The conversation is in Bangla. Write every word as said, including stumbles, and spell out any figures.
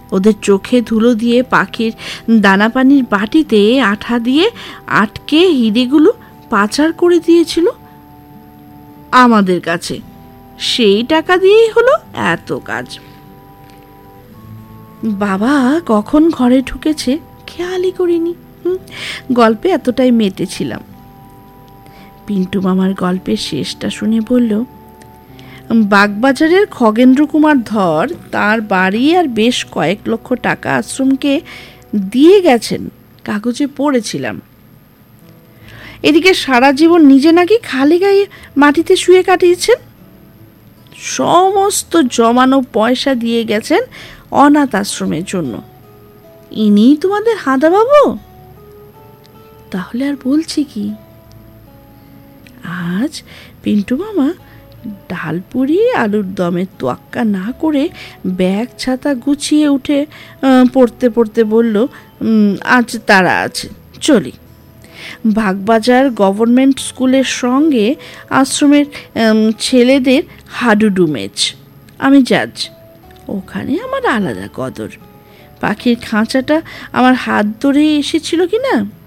ওদের চোখে ধুলো দিয়ে পাখির দানা পানির বাটিতে আঠা দিয়ে আটকে হিরেগুলো পাচার করে দিয়েছিল আমাদের কাছে। সেই টাকা দিয়েই হলো এত কাজ। বাবা কখন ঘরে ঢুকেছে খেয়ালই করিনি। গল্পে এতটাই মেতেছিলাম। পিন্টু মামার গল্পের শেষটা শুনে বলল, বাগবাজারের খগেন্দ্র কুমার ধর তার বাড়ি আর বেশ কয়েক লক্ষ টাকা আশ্রমকে দিয়ে গেছেন, কাগজে পড়েছিলাম। এদিকে সারা জীবন নিজে নাকি খালি গায়ে মাটিতে শুয়ে কাটিয়েছেন। সমস্ত জমানো পয়সা দিয়ে গেছেন অনাথ আশ্রমের জন্য। ইনিই তোমাদের হাঁদা বাবু? তাহলে আর বলছি কি, আজ পিন্টু মামা ডালপুরি আলুর দমের তোয়াক্কা না করে ব্যাগ ছাতা গুছিয়ে উঠে পড়তে পড়তে বলল, আজ তারা আছে, চলি। বাগবাজার গভর্নমেন্ট স্কুলের সঙ্গে আশ্রমের ছেলেদের হাডুডু ম্যাচ, আমি জাজ। ওখানে আমার আলাদা কদর। পাখির খাঁচাটা আমার হাত ধরে এসেছিল কি না